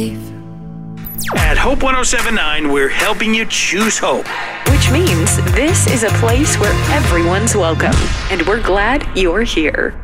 At Hope 1079, we're helping you choose hope. Which means this is a place where everyone's welcome, and we're glad you're here.